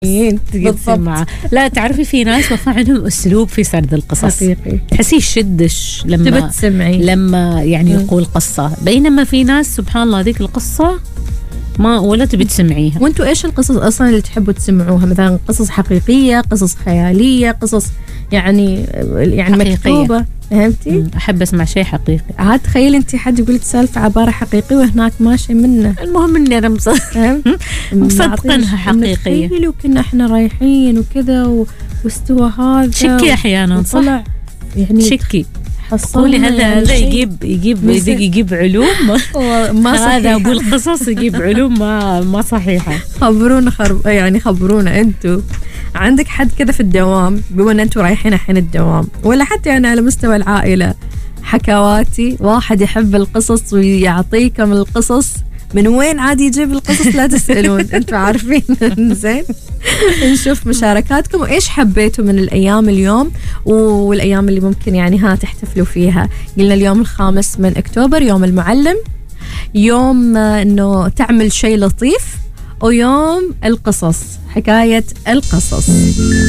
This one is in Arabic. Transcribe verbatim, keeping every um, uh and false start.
بالضبط. لا تعرفي في ناس وفى عندهم اسلوب في سرد القصص حقيقي، تحسيه يشدش لما تبى تسمعي لما يعني يقول قصة، بينما في ناس سبحان الله هذيك القصة ما ولا تبي تسمعيها. وانتوا ايش القصص اصلا اللي تحبوا تسمعوها؟ مثلا قصص حقيقية، قصص خيالية، قصص يعني يعني حقيقية. مكتوبة، فهمتي؟ احب اسمع شيء حقيقي. عاد تخيل انت حد يقول لك سالفة عبارة حقيقية وهناك ماشي منه، المهم اني انا مصدقنها حقيقية. تخيلي وكنا احنا رايحين وكذا و... واستوى هذا شكي احيانا صح، يعني شكي قولي هذا هذا يجيب يجيب يجيب علوم ما صحيح. هذا ابو القصص يجيب علوم ما ما صحيحه. خبرونا خرب يعني خبرونا انتوا عندك حد كذا في الدوام، بما ان انتوا رايحين الحين الدوام، ولا حتى يعني على مستوى العائله، حكواتي واحد يحب القصص ويعطيكم القصص من وين عاد يجيب القصص لا تسألون انتوا عارفين. زين نشوف مشاركاتكم وايش حبيتوا من الايام اليوم والايام اللي ممكن يعني ها تحتفلوا فيها. قلنا اليوم الخامس من اكتوبر يوم المعلم، يوم انه تعمل شيء لطيف، ويوم القصص، حكاية القصص.